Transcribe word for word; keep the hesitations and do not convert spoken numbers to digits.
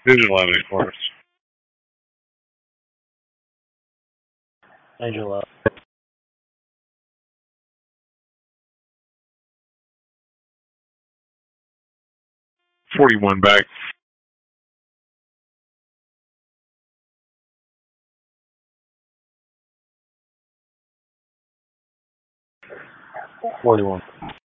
Digital evidence, of course. Angel up. forty-one back. Forty-one.